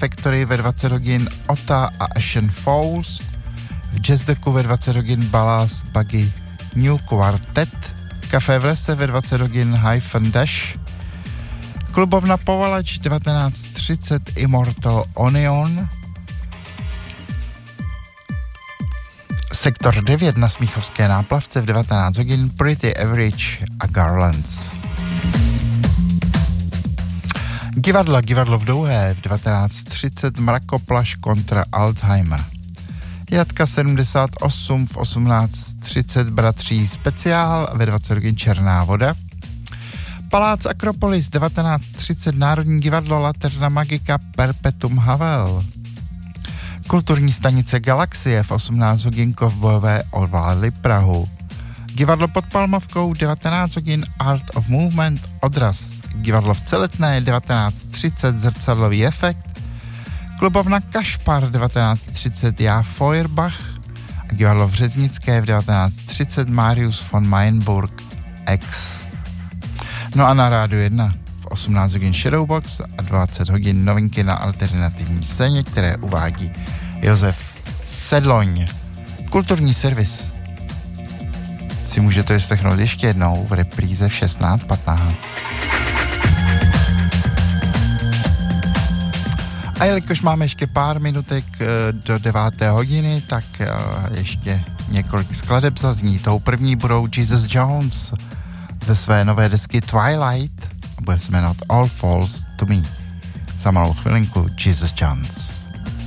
Factory ve 20 hodin Ota a Ashen Falls, v Jazzdeku ve 20 hodin Ballas Buggy New Quartet, Café v lese ve 20 hodin Hyphen Dash, klubovna Povalač 19:30 Immortal Onion, Sektor 9 na Smíchovské náplavce v 19 hodin Pretty Average a Garlands. Divadlo v Douhé v 19:30 Mrakoplaš kontra Alzheimer. Jatka 78 v 18:30 Bratří speciál, ve 20 hodin Černá voda. Palác Akropolis 19:30 Národní divadlo Laterna Magica Perpetuum Havel. Kulturní stanice Galaxie v 18 hodin Kovbojové ovládly Prahu. Divadlo pod Palmovkou 19 hodin Art of Movement Odraz. Divadlo v Celetné 19:30 Zrcadlový efekt. Klubovna Kašpar 19:30 Já Feuerbach a divadlo v Řeznické v 19:30 Marius von Mayenburg X. No a na Rádiu 1 v 18 hodin Shadowbox a 20 hodin novinky na alternativní scéně, které uvádí Josef Sedloň. Kulturní servis si můžete vyslechnout ještě jednou v repríze v 16:15. A jelikož máme ještě pár minutek do 9. hodiny, tak ještě několik skladeb zazní. Tou první budou Jesus Jones ze své nové desky Twilight a bude se jmenovat All Falls to Me. Za malou chvilinku Jesus Jones.